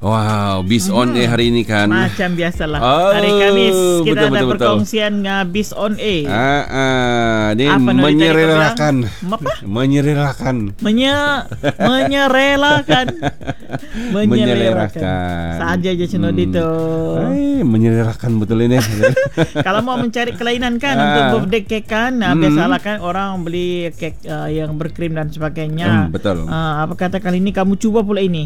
Wow, Biz on Air hari ini kan. Macam biasalah. Hari Khamis kita ada betul. perkongsian Biz on Air. Dia Apa menyerelakan. Apa? Menyerelakan. Menyerelakan. Saja je Cunodi tu. Menyerelakan betul ini. Kalau mau mencari kelainan kan untuk birthday cake kan, biasalah kan orang beli kek yang berkrim dan sebagainya. Betul. Apa kata kali ini kamu cuba pula ini?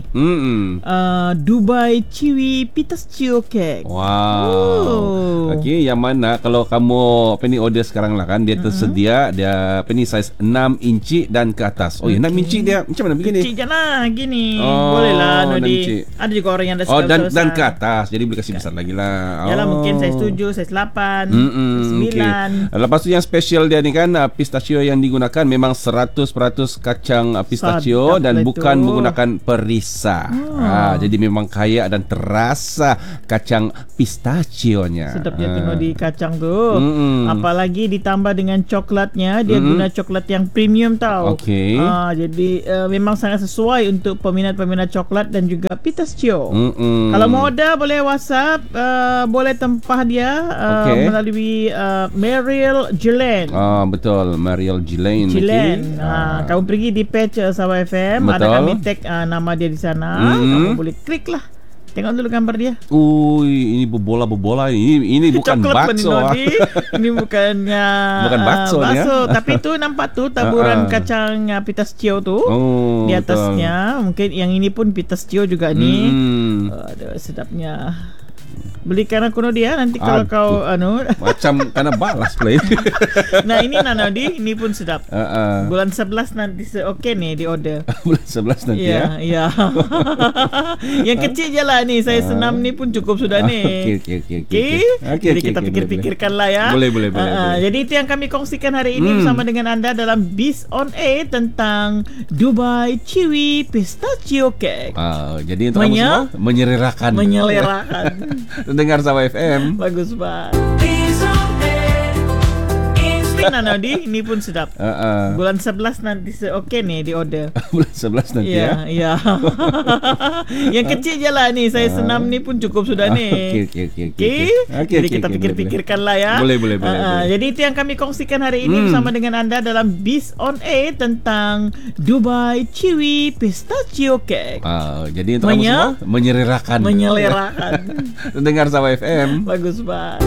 Dubai Chewy Pistachio Cake. Wow. Okey, yang mana kalau kamu order sekarang lah kan, dia tersedia dia saiz 6 inci dan ke atas. 6 inci dia macam mana begini? Kecil je lah gini. Boleh lah Nodi. Ada juga orang yang dah suka dan ke atas. Jadi boleh kasih besar lagi lah. Yalah mungkin saiz 7, saiz 8, 9. Lepas tu yang special dia ni kan, pistachio yang digunakan memang 100% kacang pistachio dan bukan menggunakan perisa. Jadi memang kaya dan terasa kacang pistachionya. Sedapnya tu di kacang tu. Apalagi ditambah dengan coklatnya, dia guna coklat yang premium tau. Okey. Jadi memang sangat sesuai untuk peminat-peminat coklat dan juga pistachio. Kalau mau order boleh WhatsApp, boleh tempah dia melalui Mariel Gillen. Betul, Mariel Gillen. Kamu pergi di page Sabah FM, betul. ada kami tag nama dia di sana. Kamu boleh klik lah. Tengok dulu gambar dia. Ini berbola-berbola ini bukan bakso. Ini bukan bakso ya. Tapi tu nampak tu taburan kacang pistachio tu di atasnya. Betul. Mungkin yang ini pun pistachio juga ni. Aduh sedapnya. Belikan aku dia nanti kalau kau macam kena balas pula ini. Nah ini Nodi, ini pun sedap. Bulan 11 nanti nih di order. Bulan 11 nanti ya. Ya. Yang kecil je lah ni. Saya senam ni pun cukup sudah ni. Okey. Jadi kita pikir-pikirkan lah ya. Boleh. Jadi itu yang kami kongsikan hari ini bersama dengan anda dalam Biz on Air tentang Dubai Chewy Pistachio Cake. Jadi untuk kamu semua menyerelakan. Dengar Sabah FM. Bagus banget. Nodi, ini pun sedap. Bulan 11 nanti nih di order. Bulan 11 nanti ya. Ya. Yang kecil je lah ni. Saya senam ni pun cukup sudah ni. Okey. Jadi kita pikir-pikirkan lah ya. Boleh. Jadi itu yang kami kongsikan hari ini bersama dengan anda dalam Biz on Air tentang Dubai Chewy Pistachio Cake. Jadi untuk kamu semua menyerelakan. Dengar Sabah FM. Bagus banget.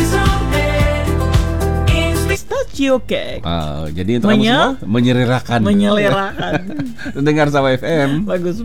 Pistachio Cake. Jadi untuk kamu semua menyerelakan. Dengar Dengar Sabah FM. Bagus banget.